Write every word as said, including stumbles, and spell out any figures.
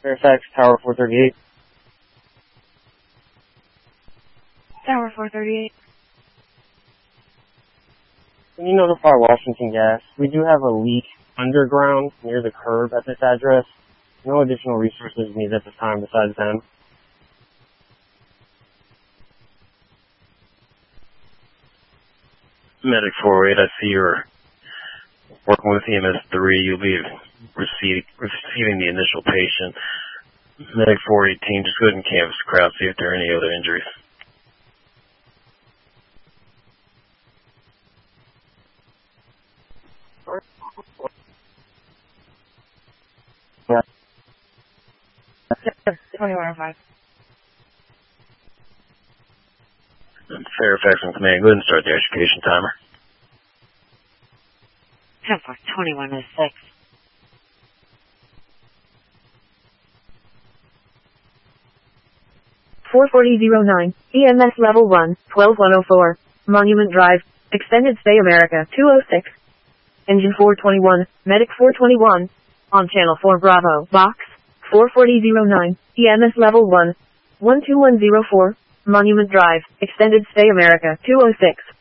Fairfax, Tower four thirty-eight. Tower four thirty-eight. Can you notify Washington Gas? We do have a leak underground near the curb at this address. No additional resources needed at this time besides them. Medic four eight, I see you're working with E M S three. You'll be receive, receiving the initial patient. Medic four eighteen, just go ahead and canvass the crowd, see if there are any other injuries. twenty-one oh five. Fairfax and Command, go ahead and start the education timer. ten four twenty-one oh six. four forty oh nine, E M S Level one, twelve one oh four, Monument Drive, Extended Stay America two oh six. Engine four twenty-one, Medic four twenty-one, on Channel four Bravo, Box, four forty oh nine, E M S Level one, one two one oh four, Monument Drive, Extended Stay America two oh six.